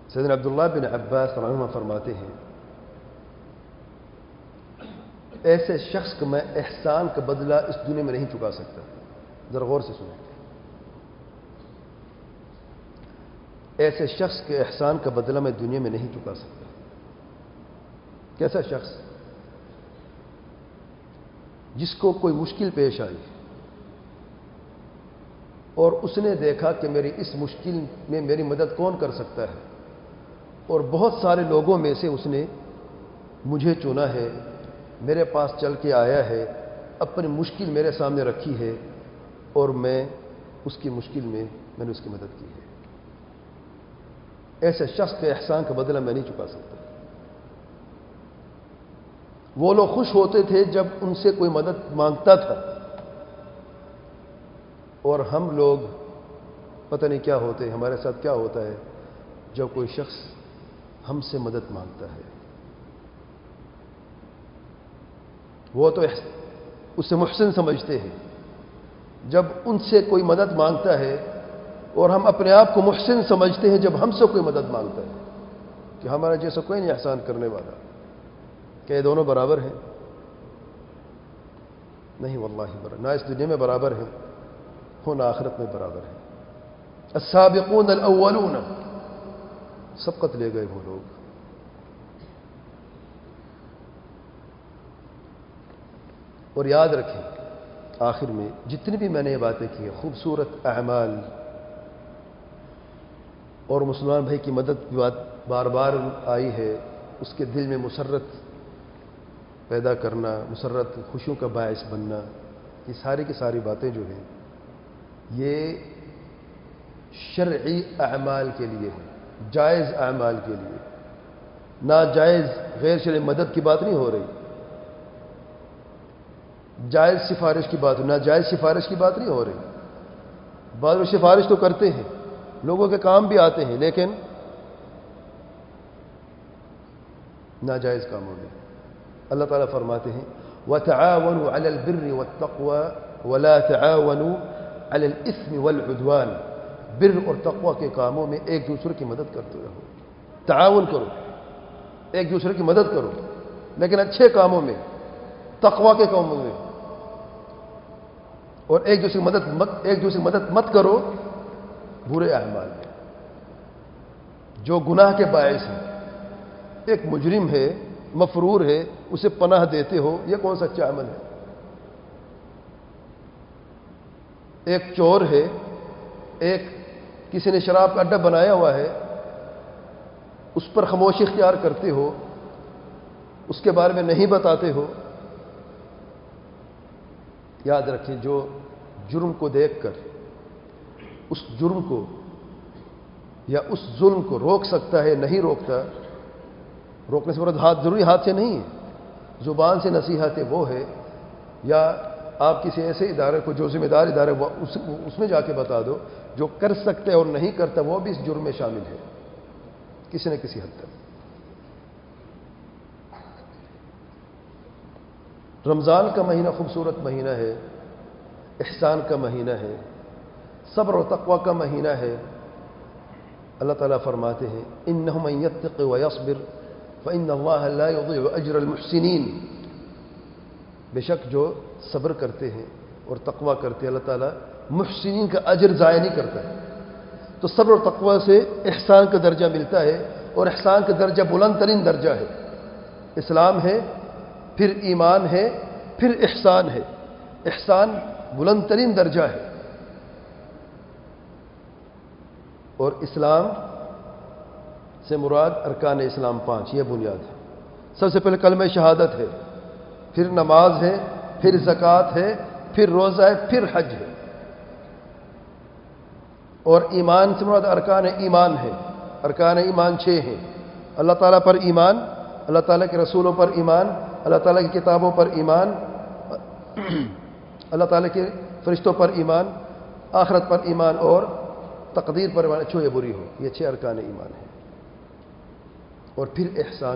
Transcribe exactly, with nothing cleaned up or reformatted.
سیدنا عبداللہ بن عباس رضی اللہ عنہما فرماتے ہیں ایسے شخص کو میں احسان کا بدلہ اس دنیا میں نہیں چکا سکتا. ذرا غور سے سنیں. ایسے شخص کے احسان کا بدلہ میں دنیا میں نہیں چکا سکتا. کیسا شخص؟ جس کو کوئی مشکل پیش آئی اور اس نے دیکھا کہ میری اس مشکل میں میری مدد کون کر سکتا ہے، اور بہت سارے لوگوں میں سے اس نے مجھے چنا ہے، میرے پاس چل کے آیا ہے، اپنی مشکل میرے سامنے رکھی ہے اور میں اس کی مشکل میں میں نے اس کی مدد کی ہے. ایسے شخص کے احسان کا بدلہ میں نہیں چکا سکتا. وہ لوگ خوش ہوتے تھے جب ان سے کوئی مدد مانگتا تھا، اور ہم لوگ پتہ نہیں کیا ہوتے، ہمارے ساتھ کیا ہوتا ہے جب کوئی شخص ہم سے مدد مانگتا ہے. وہ تو اسے محسن سمجھتے ہیں. جب ان سے کوئی مدد مانگتا ہے، اور ہم اپنے آپ کو محسن سمجھتے ہیں جب ہم سے کوئی مدد مانگتا ہے کہ ہمارا جیسا کوئی نہیں احسان کرنے والا. کہ یہ دونوں برابر ہیں؟ نہیں واللہ برابر. نہ اس دنیا میں برابر ہیں ہو نہ آخرت میں برابر ہیں. السابقون الاولون، سبقت لے گئے وہ لوگ. اور یاد رکھیں آخر میں جتنی بھی میں نے یہ باتیں کی ہیں، خوبصورت اعمال اور مسلمان بھائی کی مدد کی بات بار بار آئی ہے، اس کے دل میں مسرت پیدا کرنا، مسرت خوشیوں کا باعث بننا، یہ ساری کی ساری باتیں جو ہیں یہ شرعی اعمال کے لیے ہیں، جائز اعمال کے لیے. ناجائز غیر شرعی مدد کی بات نہیں ہو رہی، جائز سفارش کی بات، ناجائز سفارش کی بات نہیں ہو رہی. بعض لوگ سفارش تو کرتے ہیں، لوگوں کے کام بھی آتے ہیں، لیکن ناجائز کاموں میں. اللہ تعالیٰ فرماتے ہیں وَتَعَاوَنُوا عَلَى الْبِرِّ وَالتَّقْوَى وَلَا تَعَاوَنُوا عَلَى الْإِثْمِ وَالْعُدْوَانِ. بر اور تقوی کے کاموں میں ایک دوسرے کی مدد کرتے رہو. تعاون کرو، ایک دوسرے کی مدد کرو، لیکن اچھے کاموں میں، تقوی کے کاموں میں. اور ایک دوسرے کی مدد مت ایک دوسرے کی مدد مت کرو برے اعمال میں جو گناہ کے باعث ہیں. ایک مجرم ہے، مفرور ہے، اسے پناہ دیتے ہو، یہ کون سا اچھا عمل ہے؟ ایک چور ہے، ایک کسی نے شراب کا اڈا بنایا ہوا ہے، اس پر خاموشی اختیار کرتے ہو، اس کے بارے میں نہیں بتاتے ہو. یاد رکھیں جو جرم کو دیکھ کر اس جرم کو یا اس ظلم کو روک سکتا ہے، نہیں روکتا. روکنے سے مراد ہاتھ ضروری ہاتھ سے نہیں ہے، زبان سے نصیحت ہے وہ ہے، یا آپ کسی ایسے ادارے کو جو ذمہ دار ادارے وہ اس, اس میں جا کے بتا دو. جو کر سکتے اور نہیں کرتا وہ بھی اس جرم میں شامل ہے کسی نہ کسی حد تک. رمضان کا مہینہ خوبصورت مہینہ ہے، احسان کا مہینہ ہے، صبر و تقوی کا مہینہ ہے. اللہ تعالیٰ فرماتے ہیں اِنَّهُ مَن يَتَّقِ وَيَصْبِرْ فَإِنَّ اللَّهَ لَا يُضِيعُ أَجْرَ الْمُحْسِنِينَ. بے شک جو صبر کرتے ہیں اور تقوی کرتے ہیں اللہ تعالیٰ محسنین کا اجر ضائع نہیں کرتا ہے. تو صبر اور تقوی سے احسان کا درجہ ملتا ہے، اور احسان کا درجہ بلند ترین درجہ ہے. اسلام ہے، پھر ایمان ہے، پھر احسان ہے. احسان بلند ترین درجہ ہے. اور اسلام سے مراد ارکان اسلام پانچ، یہ بنیاد ہے. سب سے پہلے کلمہ شہادت ہے، پھر نماز ہے، پھر زکوٰۃ ہے، پھر روزہ ہے، پھر حج ہے. اور ایمان سے مراد ارکان ایمان ہے. ارکان ایمان چھ ہیں: اللہ تعالیٰ پر ایمان، اللہ تعالیٰ کے رسولوں پر ایمان، اللہ تعالیٰ کی کتابوں پر ایمان، اللہ تعالیٰ کے فرشتوں پر ایمان، آخرت پر ایمان، اور تقدیر پر ایمان، اچھی ہو یا بری ہو. یہ چھ ارکان ایمان ہیں. اور پھر احسان